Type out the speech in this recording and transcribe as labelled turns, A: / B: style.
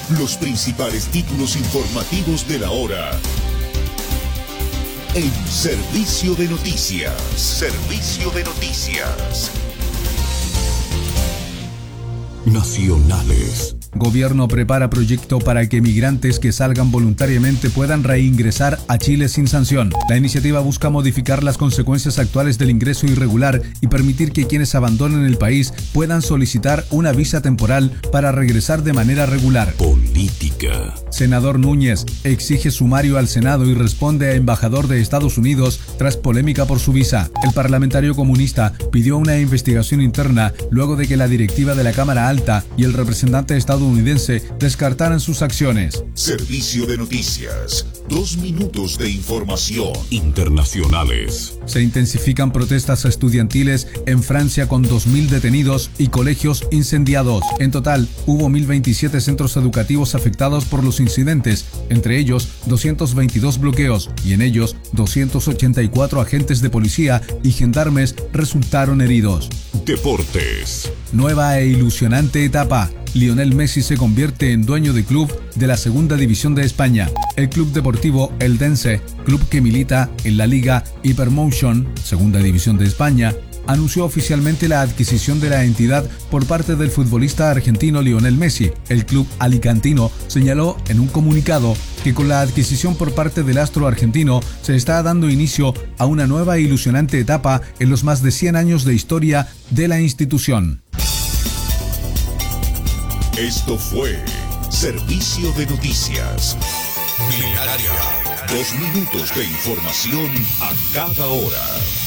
A: Los principales títulos informativos de la hora. En Servicio de Noticias. Servicio de Noticias. Nacionales.
B: Gobierno prepara proyecto para que migrantes que salgan voluntariamente puedan reingresar a Chile sin sanción. La iniciativa busca modificar las consecuencias actuales del ingreso irregular y permitir que quienes abandonen el país puedan solicitar una visa temporal para regresar de manera regular.
A: Política.
B: Senador Núñez exige sumario al Senado y responde a embajador de Estados Unidos tras polémica por su visa. El parlamentario comunista pidió una investigación interna luego de que la directiva de la Cámara Alta y el representante estadounidense descartaran sus acciones.
A: Servicio de Noticias. 2 minutos de información. Internacionales.
B: Se intensifican protestas estudiantiles en Francia con 2.000 detenidos y colegios incendiados. En total, hubo 1.027 centros educativos afectados por los incidentes, entre ellos 222 bloqueos, y en ellos 284 agentes de policía y gendarmes resultaron heridos.
A: Deportes.
B: Nueva e ilusionante etapa. Lionel Messi se convierte en dueño de club de la segunda división de España. El club deportivo Eldense, club que milita en la Liga Hypermotion, segunda división de España, anunció oficialmente la adquisición de la entidad por parte del futbolista argentino Lionel Messi. El club alicantino señaló en un comunicado que con la adquisición por parte del astro argentino se está dando inicio a una nueva e ilusionante etapa en los más de 100 años de historia de la institución.
A: Esto fue Servicio de Noticias. Milenaria. 2 minutos de información a cada hora.